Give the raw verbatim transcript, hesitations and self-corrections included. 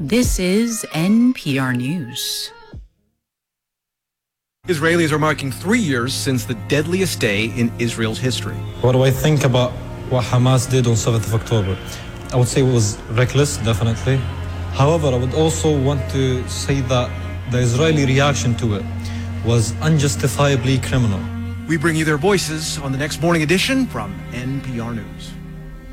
This is N P R News. Israelis are marking three years since the deadliest day in Israel's history. What do I think about what Hamas did on seventh of October? I would say it was reckless, definitely. However, I would also want to say that the Israeli reaction to it was unjustifiably criminal. We bring you their voices on the next morning edition from N P R News.